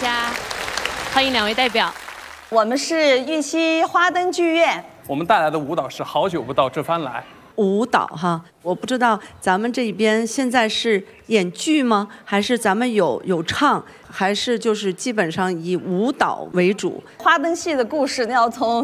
家，欢迎两位代表。 我们是玉溪花灯剧院， 我们带来的舞蹈是好久不到这番来。 舞蹈哈，我不知道咱们这边现在是演剧吗？还是咱们有唱，还是就是基本上以舞蹈为主？ 花灯戏的故事要从